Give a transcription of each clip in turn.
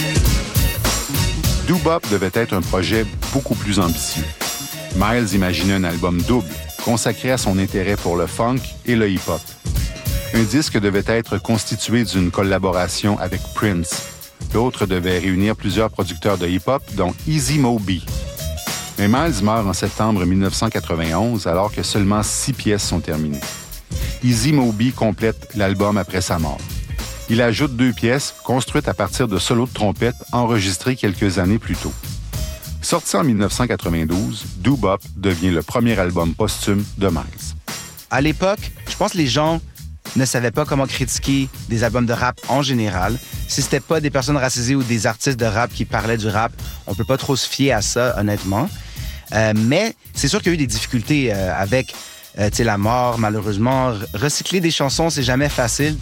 Doo-Bop devait être un projet beaucoup plus ambitieux. Miles imaginait un album double, consacré à son intérêt pour le funk et le hip-hop. Un disque devait être constitué d'une collaboration avec Prince. L'autre devait réunir plusieurs producteurs de hip-hop, dont Easy Mo Bee. Mais Miles meurt en septembre 1991, alors que seulement 6 pièces sont terminées. Easy Mo Bee complète l'album après sa mort. Il ajoute 2 pièces, construites à partir de solos de trompette enregistrés quelques années plus tôt. Sorti en 1992, Doo-Bop devient le premier album posthume de Miles. À l'époque, je pense que les gens ne savaient pas comment critiquer des albums de rap en général. Si c'était pas des personnes racisées ou des artistes de rap qui parlaient du rap, on peut pas trop se fier à ça, honnêtement. Mais c'est sûr qu'il y a eu des difficultés avec la mort, malheureusement. Recycler des chansons, c'est jamais facile.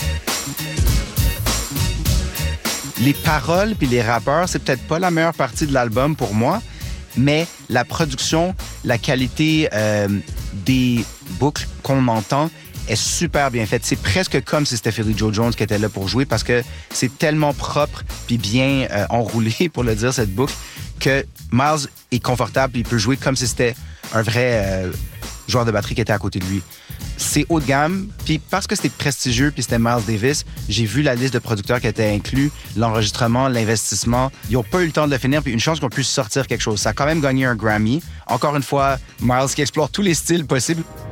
Les paroles puis les rappeurs, c'est peut-être pas la meilleure partie de l'album pour moi, mais la production, la qualité des boucles qu'on entend est super bien faite. C'est presque comme si c'était Philly Joe Jones qui était là pour jouer parce que c'est tellement propre puis bien enroulé, pour le dire, cette boucle, que Miles est confortable et il peut jouer comme si c'était un vrai joueur de batterie qui était à côté de lui. C'est haut de gamme, puis parce que c'était prestigieux puis c'était Miles Davis, j'ai vu la liste de producteurs qui étaient inclus, l'enregistrement, l'investissement. Ils n'ont pas eu le temps de le finir, puis une chance qu'on puisse sortir quelque chose. Ça a quand même gagné un Grammy. Encore une fois, Miles qui explore tous les styles possibles.